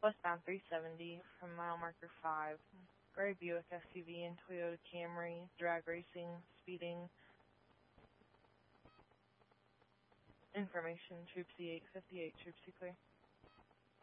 Westbound 370 from mile marker 5. Gray Buick SUV and Toyota Camry, drag racing, speeding. Information, Troop C 858, Troop C clear.